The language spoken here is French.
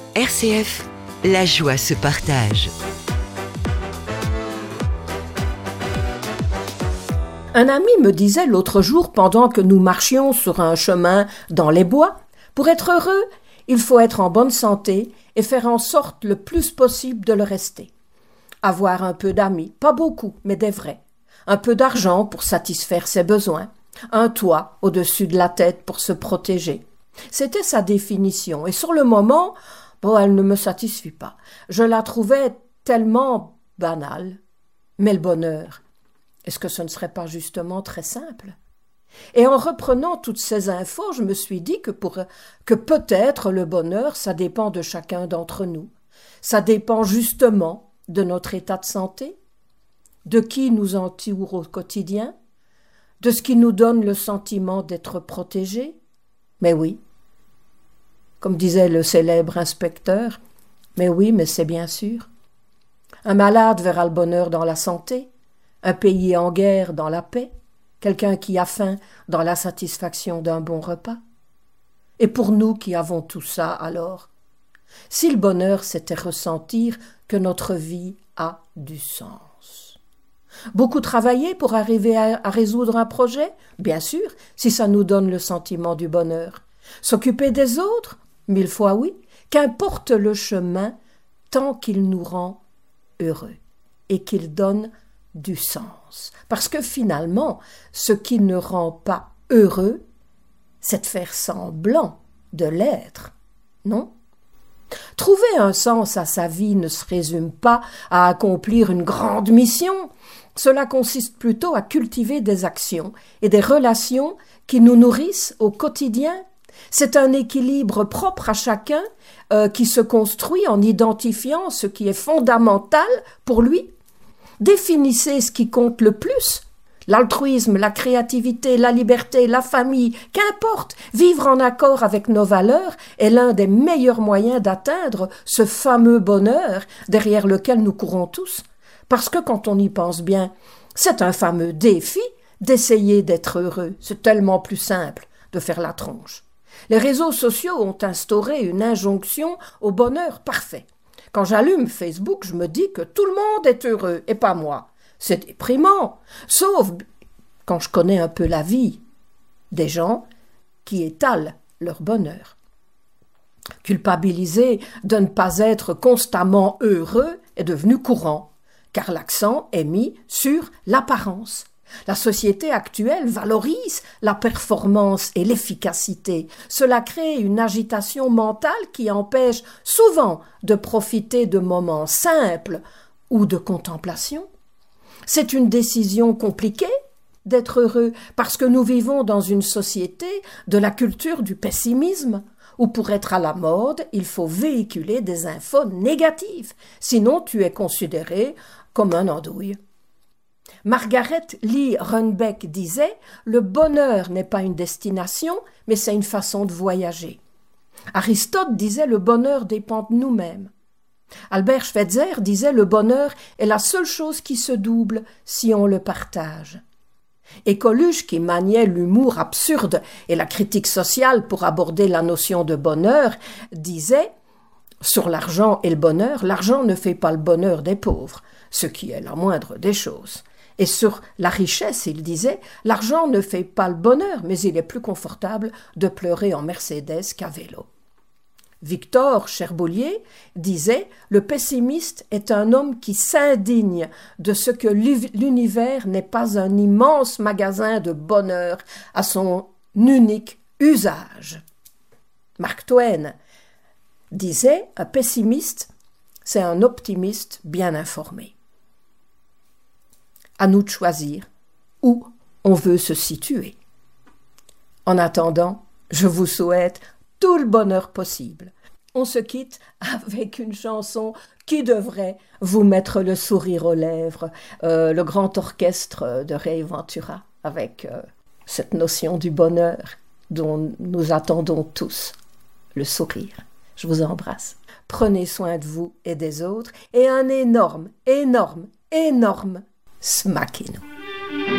RCF, la joie se partage. Un ami me disait l'autre jour, pendant que nous marchions sur un chemin dans les bois, pour être heureux, il faut être en bonne santé et faire en sorte le plus possible de le rester. Avoir un peu d'amis, pas beaucoup, mais des vrais. Un peu d'argent pour satisfaire ses besoins. Un toit au-dessus de la tête pour se protéger. C'était sa définition, et sur le moment, elle ne me satisfit pas. Je la trouvais tellement banale. Mais le bonheur, est-ce que ce ne serait pas justement très simple? Et en reprenant toutes ces infos, je me suis dit que peut-être le bonheur, ça dépend de chacun d'entre nous. Ça dépend justement de notre état de santé, de qui nous entoure au quotidien, de ce qui nous donne le sentiment d'être protégés. Mais oui, comme disait le célèbre inspecteur, mais oui, mais c'est bien sûr. Un malade verra le bonheur dans la santé, un pays en guerre dans la paix, quelqu'un qui a faim dans la satisfaction d'un bon repas. Et pour nous qui avons tout ça, alors, si le bonheur c'était ressentir que notre vie a du sens. Beaucoup travailler pour arriver à résoudre un projet? Bien sûr, si ça nous donne le sentiment du bonheur. S'occuper des autres? 1000 fois oui. Qu'importe le chemin, tant qu'il nous rend heureux et qu'il donne du sens. Parce que finalement, ce qui ne rend pas heureux, c'est de faire semblant de l'être, non? Trouver un sens à sa vie ne se résume pas à accomplir une grande mission. Cela consiste plutôt à cultiver des actions et des relations qui nous nourrissent au quotidien. C'est un équilibre propre à chacun qui se construit en identifiant ce qui est fondamental pour lui. Définissez ce qui compte le plus. L'altruisme, la créativité, la liberté, la famille, qu'importe, vivre en accord avec nos valeurs est l'un des meilleurs moyens d'atteindre ce fameux bonheur derrière lequel nous courons tous. Parce que quand on y pense bien, c'est un fameux défi d'essayer d'être heureux. C'est tellement plus simple de faire la tronche. Les réseaux sociaux ont instauré une injonction au bonheur parfait. Quand j'allume Facebook, je me dis que tout le monde est heureux, et pas moi. C'est déprimant, sauf quand je connais un peu la vie des gens qui étalent leur bonheur. Culpabiliser de ne pas être constamment heureux est devenu courant, car l'accent est mis sur l'apparence. La société actuelle valorise la performance et l'efficacité. Cela crée une agitation mentale qui empêche souvent de profiter de moments simples ou de contemplation. C'est une décision compliquée d'être heureux parce que nous vivons dans une société de la culture du pessimisme où pour être à la mode, il faut véhiculer des infos négatives. Sinon, tu es considéré comme un andouille. Margaret Lee Runbeck disait « Le bonheur n'est pas une destination, mais c'est une façon de voyager. » Aristote disait « Le bonheur dépend de nous-mêmes. » Albert Schweitzer disait « Le bonheur est la seule chose qui se double si on le partage. » Et Coluche, qui maniait l'humour absurde et la critique sociale pour aborder la notion de bonheur, disait « Sur l'argent et le bonheur, l'argent ne fait pas le bonheur des pauvres, ce qui est la moindre des choses. » Et sur la richesse, il disait « L'argent ne fait pas le bonheur, mais il est plus confortable de pleurer en Mercedes qu'à vélo. » Victor Cherbulier disait « Le pessimiste est un homme qui s'indigne de ce que l'univers n'est pas un immense magasin de bonheur à son unique usage. » Mark Twain disait « Un pessimiste, c'est un optimiste bien informé. » À nous de choisir où on veut se situer. En attendant, je vous souhaite tout le bonheur possible. On se quitte avec une chanson qui devrait vous mettre le sourire aux lèvres, le grand orchestre de Ray Ventura, avec cette notion du bonheur dont nous attendons tous, le sourire. Je vous embrasse. Prenez soin de vous et des autres, et un énorme smackez-nous.